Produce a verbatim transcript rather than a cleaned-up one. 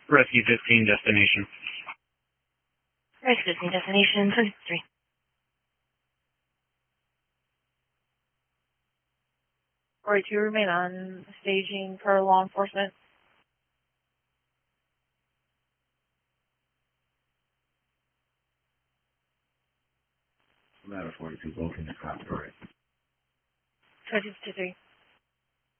Rescue fifteen destination. Rescue fifteen destination twenty-three. forty-two remain on staging per law enforcement. Matter forty-two, both in the copyright. twenty-two three.